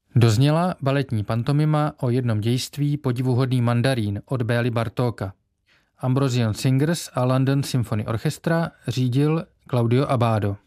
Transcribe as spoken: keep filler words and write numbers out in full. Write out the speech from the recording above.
Dozněla baletní pantomima o jednom dějství Podivuhodný mandarín od Bély Bartóka. Ambrosian Singers a London Symphony Orchestra řídil Claudio Abbado.